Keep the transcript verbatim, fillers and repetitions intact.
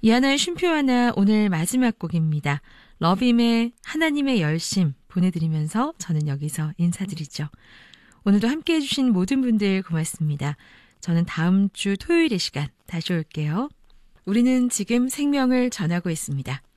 이하나의 쉼표 하나 오늘 마지막 곡입니다. 러빔의 하나님의 열심 보내드리면서 저는 여기서 인사드리죠. 오늘도 함께해 주신 모든 분들 고맙습니다. 저는 다음 주 토요일 이 시간 다시 올게요. 우리는 지금 생명을 전하고 있습니다.